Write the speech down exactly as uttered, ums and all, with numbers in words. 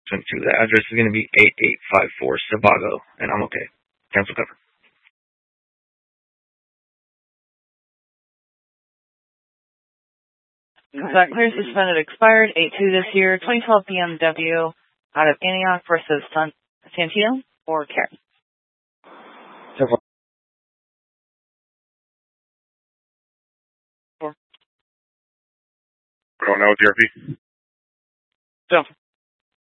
twenty-two. The address is going to be eighty-eight fifty-four Sebago, and I'm okay. Cancel cover. That clear suspended expired eight two this year, twenty twelve B M W out of Antioch versus San Santino or Karen. Four. Going now with D R P. So.